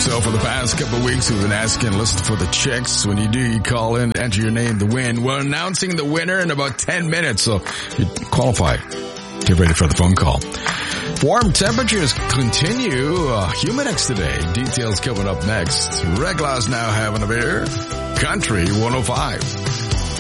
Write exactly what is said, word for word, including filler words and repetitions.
So for the past couple of weeks, we've been asking, listen for the chicks. When you do, you call in, enter your name to win. We're announcing the winner in about ten minutes, so you qualify. Get ready for the phone call. Warm temperatures continue. Uh, Humidex today. Details coming up next. Regla's now having a beer. Country one oh five.